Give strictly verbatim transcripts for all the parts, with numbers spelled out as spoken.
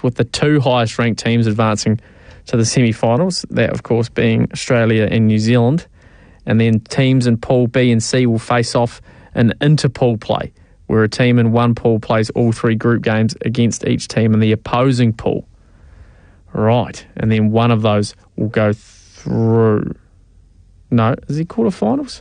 with the two highest ranked teams advancing to the semi-finals, that of course being Australia and New Zealand. And then teams in Pool B and C will face off in inter-pool play, where a team in one pool plays all three group games against each team in the opposing pool. Right, and then one of those will go through. No, is it quarterfinals?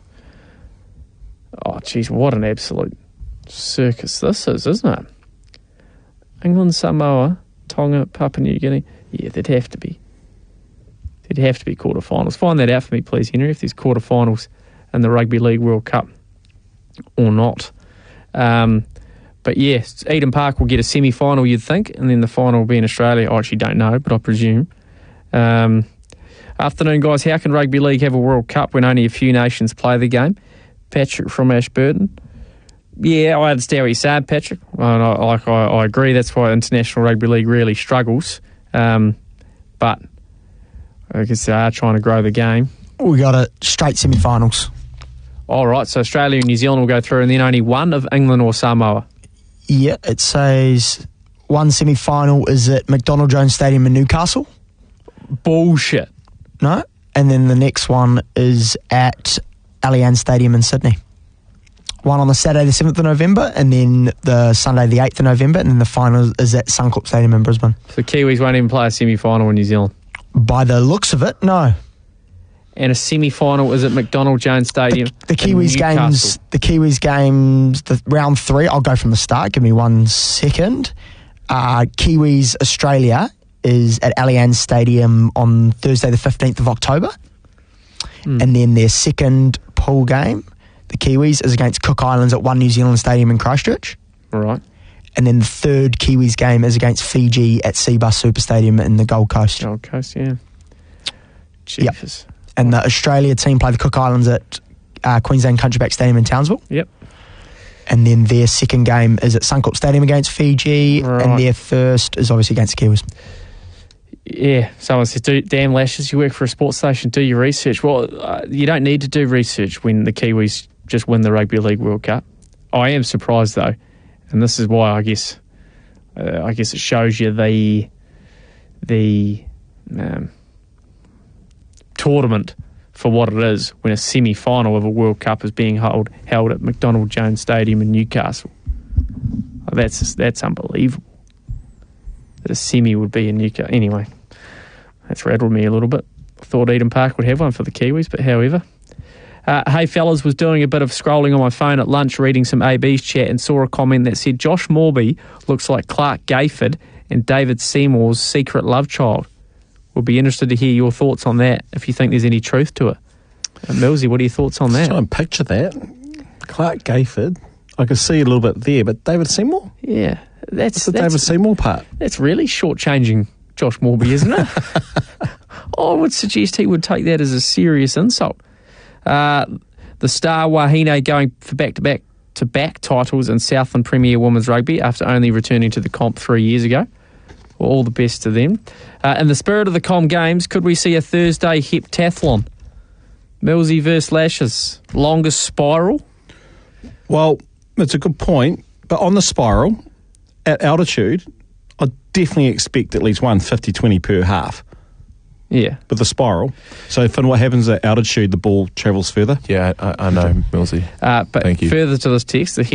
Oh, geez, what an absolute circus this is, isn't it? England, Samoa, Tonga, Papua New Guinea. Yeah, they'd have to be. There'd have to be quarterfinals. Find that out for me, please, Henry, if there's quarterfinals in the Rugby League World Cup or not. Um, but yes, Eden Park will get a semi-final, you'd think, and then the final will be in Australia. I actually don't know, but I presume. Um, afternoon, guys. How can Rugby League have a World Cup when only a few nations play the game? Patrick from Ashburton. Yeah, I understand what you're saying, Patrick. And I, like, I, I agree. That's why International Rugby League really struggles. Um, but I guess they are trying to grow the game. We got it straight semi-finals. All right, so Australia and New Zealand will go through, and then only one of England or Samoa. Yeah, it says one semi-final is at McDonald Jones Stadium in Newcastle. Bullshit. No, and then the next one is at Allianz Stadium in Sydney. One on the Saturday the seventh of November, and then the Sunday the eighth of November, and then the final is at Suncorp Stadium in Brisbane. So the Kiwis won't even play a semi-final in New Zealand? By the looks of it, no. And a semi-final is at McDonald Jones Stadium. The, the Kiwis games, the Kiwis games, the round three. I'll go from the start. Give me one second. Uh, Kiwis Australia is at Allianz Stadium on Thursday, the fifteenth of October, mm. and then their second pool game, the Kiwis, is against Cook Islands at One New Zealand Stadium in Christchurch. All right. And then the third Kiwis game is against Fiji at Seabus Super Stadium in the Gold Coast. Gold Coast, yeah. Jesus. Yep. And the Australia team play the Cook Islands at uh, Queensland Countryback Stadium in Townsville. Yep. And then their second game is at Suncorp Stadium against Fiji. Right. And their first is obviously against the Kiwis. Yeah, someone says, do, damn Lashes, you work for a sports station, do your research. Well, uh, you don't need to do research when the Kiwis just win the Rugby League World Cup. I am surprised, though, and this is why I guess uh, I guess it shows you the the um, tournament for what it is when a semi-final of a World Cup is being held held at McDonald Jones Stadium in Newcastle. Oh, that's just, that's unbelievable. That a semi would be in Newcastle. Anyway, that's rattled me a little bit. I thought Eden Park would have one for the Kiwis, but however. Uh, hey fellas, was doing a bit of scrolling on my phone at lunch, reading some A B's chat, and saw a comment that said Josh Morby looks like Clark Gayford and David Seymour's secret love child. We'll be interested to hear your thoughts on that, if you think there's any truth to it. Uh, Millsy, what are your thoughts on that? Try and picture that. Clark Gayford, I can see a little bit there, but David Seymour? Yeah. That's What's the that's, David Seymour part? That's really shortchanging Josh Morby, isn't it? I would suggest he would take that as a serious insult. Uh, the star Wahine going for back-to-back to back titles in Southland Premier Women's Rugby after only returning to the comp three years ago. Well, all the best to them. Uh, in the spirit of the Com Games, could we see a Thursday heptathlon? Millsy versus Lashes. Longest spiral? Well, it's a good point, but on the spiral, at altitude, I definitely expect at least one fifty twenty per half. Yeah. With the spiral. So, Finn, what happens at altitude? The ball travels further? Yeah, I, I know, Millsy. Uh, but Thank you. Further to this text, the